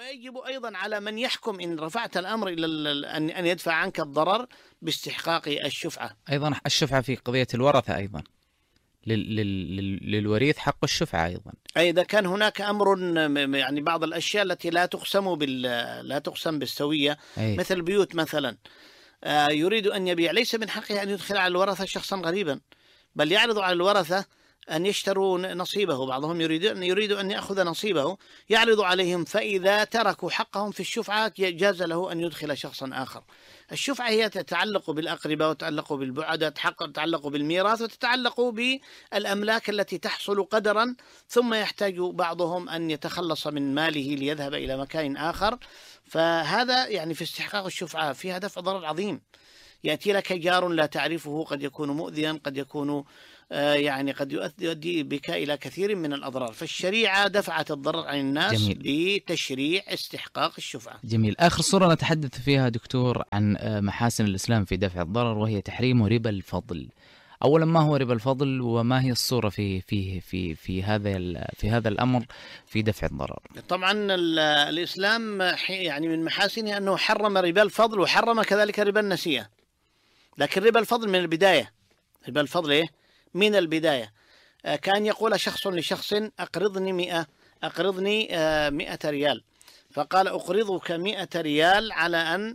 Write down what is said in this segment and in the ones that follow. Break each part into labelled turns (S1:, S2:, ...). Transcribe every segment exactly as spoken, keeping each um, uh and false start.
S1: ويجب أيضا على من يحكم إن رفعت الأمر إلى أن يدفع عنك الضرر باستحقاق الشفعة.
S2: أيضا الشفعة في قضية الورثة أيضا لل... لل... للوريث حق الشفعة أيضا.
S1: أي إذا كان هناك أمر يعني بعض الأشياء التي لا تقسم بال لا تقسم بالسوية، أي. مثل البيوت مثلا، يريد أن يبيع، ليس من حقه أن يدخل على الورثة شخصا غريبا، بل يعرض على الورثة أن يشتروا نصيبه. بعضهم يريد أن يريد أن يأخذ نصيبه، يعرض عليهم، فإذا تركوا حقهم في الشفعة جاز له أن يدخل شخصا آخر. الشفعة هي تتعلق بالأقرباء وتتعلق بالبعدة، تتعلق بالميراث وتتعلق بالأملاك التي تحصل قدرا، ثم يحتاج بعضهم أن يتخلص من ماله ليذهب إلى مكان آخر. فهذا يعني في استحقاق الشفعة فيها دفع ضرر عظيم. يأتي لك جار لا تعرفه، قد يكون مؤذيا، قد يكون يعني قد يؤدي بك إلى كثير من الأضرار. فالشريعة دفعت الضرر عن الناس. جميل. بتشريع استحقاق الشفعة.
S2: جميل. آخر صورة نتحدث فيها دكتور عن محاسن الإسلام في دفع الضرر، وهي تحريم ربا الفضل. أولا، ما هو ربا الفضل وما هي الصورة في في في في هذا في هذا الأمر في دفع الضرر؟
S1: طبعا الإسلام يعني من محاسنه أنه حرم ربا الفضل وحرم كذلك ربا النسيئة. لكن ربا الفضل من البداية، ربا الفضل إيه؟ من البداية. كان يقول شخص لشخص أقرضني مئة أقرضني مئة ريال، فقال أقرضك مئة ريال على أن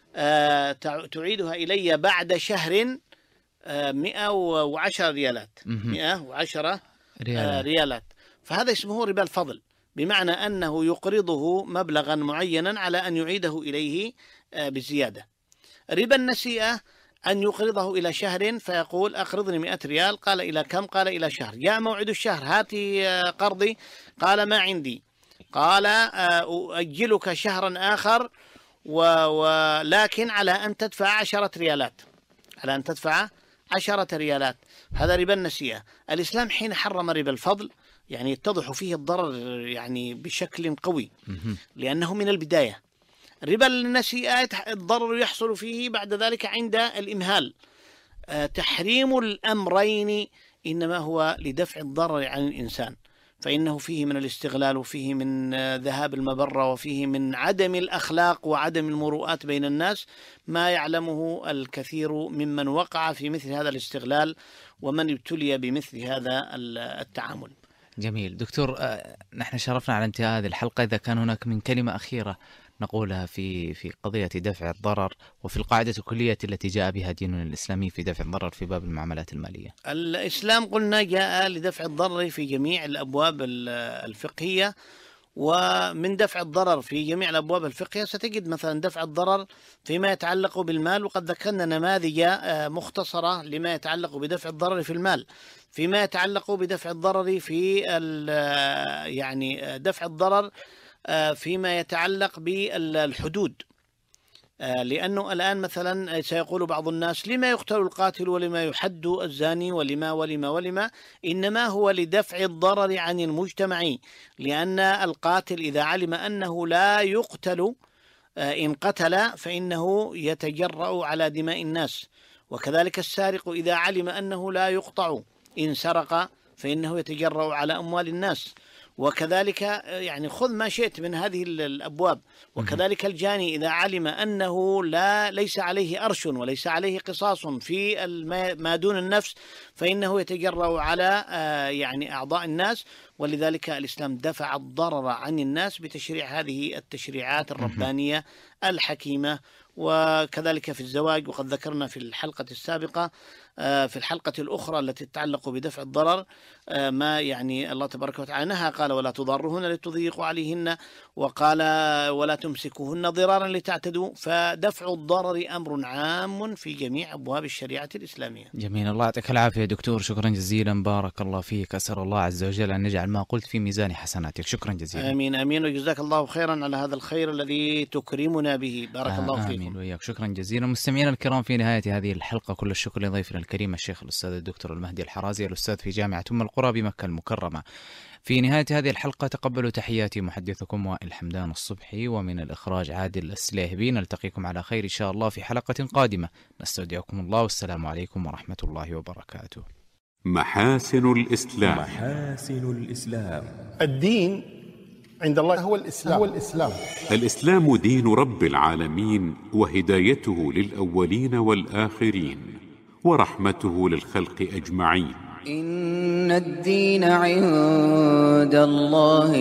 S1: تعيدها إلي بعد شهر مئة وعشرة ريالات. مئة وعشرة ريالات. ريالات. فهذا اسمه ربا الفضل، بمعنى أنه يقرضه مبلغا معينا على أن يعيده إليه بزيادة. ربا النسيئة أن يقرضه إلى شهر، فيقول أقرضني مئة ريال، قال إلى كم؟ قال إلى شهر. جاء موعد الشهر، هاتي قرضي، قال ما عندي، قال أؤجلك شهرا آخر، ولكن على أن تدفع عشرة ريالات، على أن تدفع عشرة ريالات. هذا ربا النسيئة. الإسلام حين حرم ربا الفضل يعني يتضح فيه الضرر يعني بشكل قوي، لأنه من البداية. ربا النسيئة الضرر يحصل فيه بعد ذلك عند الإمهال. تحريم الأمرين إنما هو لدفع الضرر عن الإنسان، فإنه فيه من الاستغلال، وفيه من ذهاب المبرة، وفيه من عدم الأخلاق وعدم المروءات بين الناس، ما يعلمه الكثير ممن وقع في مثل هذا الاستغلال ومن ابتلي بمثل هذا التعامل.
S2: جميل. دكتور، نحن شرفنا على انتهاء هذه الحلقة. إذا كان هناك من كلمة أخيرة نقولها في في قضية دفع الضرر وفي القاعدة الكلية التي جاء بها ديننا الإسلامي في دفع الضرر في باب المعاملات المالية.
S1: الإسلام قلنا جاء لدفع الضرر في جميع الأبواب الفقهية، ومن دفع الضرر في جميع الأبواب الفقهية ستجد مثلا دفع الضرر فيما يتعلق بالمال، وقد ذكرنا نماذج مختصرة لما يتعلق بدفع الضرر في المال. فيما يتعلق بدفع الضرر في يعني دفع الضرر فيما يتعلق بالحدود، لأنه الآن مثلا سيقول بعض الناس لما يقتل القاتل ولما يحد الزاني ولما ولما ولما، إنما هو لدفع الضرر عن المجتمع، لأن القاتل إذا علم أنه لا يقتل إن قتل فإنه يتجرأ على دماء الناس، وكذلك السارق إذا علم أنه لا يقطع إن سرق فإنه يتجرأ على أموال الناس، وكذلك يعني خذ ما شئت من هذه الأبواب. وكذلك الجاني إذا علم أنه لا ليس عليه أرش وليس عليه قصاص في ما دون النفس فإنه يتجرأ على يعني أعضاء الناس. ولذلك الإسلام دفع الضرر عن الناس بتشريع هذه التشريعات الربانية الحكيمة. وكذلك في الزواج، وقد ذكرنا في الحلقة السابقة في الحلقة الأخرى التي تتعلق بدفع الضرر ما يعني الله تبارك وتعالى نهى، قال ولا تضرهن لتضيقوا عليهن، وقال ولا تمسكوهن ضرارا لتعتدوا. فدفع الضرر أمر عام في جميع أبواب الشريعة الإسلامية.
S2: جميل. الله يعطيك العافية دكتور، شكرا جزيلا، بارك الله فيك. أسأل الله عز وجل أن يجعل ما قلت في ميزان حسناتك. شكرا جزيلا.
S1: آمين آمين، وجزاك الله خيرا على هذا الخير الذي تكرمنا به. بارك آه الله فيكم.
S2: آمين وإياك. شكرا جزيلا. مستمعينا الكرام، في نهاية هذه الحلقة كل الشكر لضيفنا الكريم الشيخ الأستاذ الدكتور المهدي الحرازي، الأستاذ في جامعة أم القرى بمكة المكرمة. في نهاية هذه الحلقة تقبلوا تحياتي محدثكم وائل حمدان الصبحي، ومن الإخراج عادل السليهبي. نلتقيكم على خير إن شاء الله في حلقة قادمة. نستودعكم الله، والسلام عليكم ورحمة الله وبركاته.
S3: محاسن الإسلام.
S4: محاسن الإسلام.
S5: الدين
S3: عند الله هو الإسلام. هو الإسلام.
S4: الإسلام دين رب العالمين وهدايته للأولين والآخرين ورحمته للخلق أجمعين.
S5: إن الدين عند الله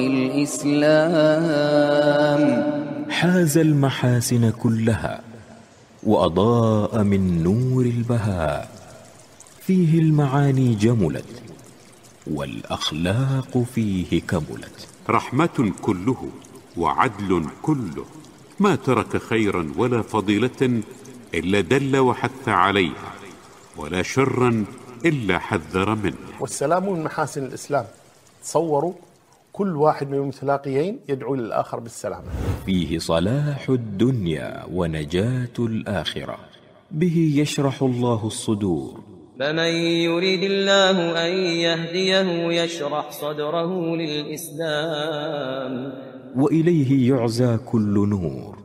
S5: الإسلام.
S6: حاز المحاسن كلها وأضاء من نور البهاء، فيه المعاني جملت والأخلاق فيه كملت.
S4: رحمة كله وعدل كله، ما ترك خيرا ولا فضيلة إلا دل وحث عليها، ولا شرا إلا حذر منه.
S3: والسلام من محاسن الإسلام. تصوروا كل واحد من المتلاقيين يدعو للآخر بالسلام.
S6: فيه صلاح الدنيا ونجاة الآخرة، به يشرح الله الصدور.
S7: فمن يريد الله أن يهديه يشرح صدره للإسلام،
S6: وإليه يعزى كل نور.